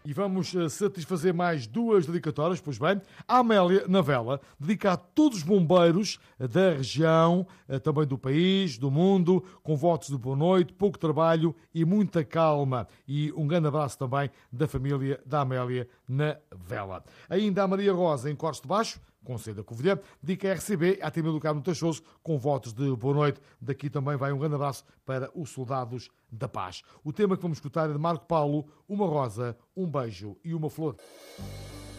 E vamos satisfazer mais duas dedicatórias, pois bem. A Amélia, na vela, dedica a todos os bombeiros da região, também do país, do mundo, com votos de boa noite, pouco trabalho e muita calma. E um grande abraço também da família da Amélia, na vela. Ainda a Maria Rosa, em Cortes de Baixo, Conselho da Covilhã, dedica a RCB à Timil do Carmo Tachoso, com votos de boa noite. Daqui também vai um grande abraço para os soldados da paz. O tema que vamos escutar é de Marco Paulo, Uma Rosa, um Beijo e uma Flor.